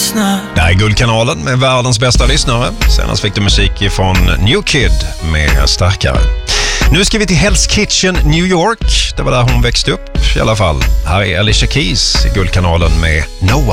lyssnar. Det här är Guldkanalen med världens bästa lyssnare. Senast fick du musik från New Kid med Starkare. Nu ska vi till Hell's Kitchen, New York. Det var där hon växte upp i alla fall. Här är Alicia Keys i Guldkanalen med No